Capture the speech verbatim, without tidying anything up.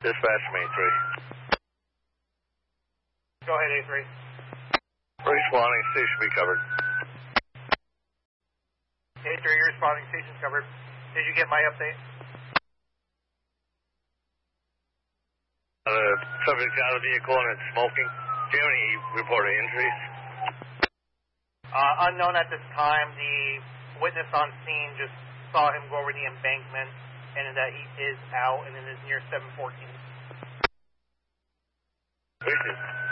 Dispatch main three. Go ahead, A three. Responding, station be covered. A three, you're responding, station's covered. Did you get my update? Uh, subject out of the vehicle and it's smoking. Do you have any reported injuries? Uh, unknown at this time. The witness on scene just saw him go over the embankment and that he is out and it is near seven fourteen. Appreciate it.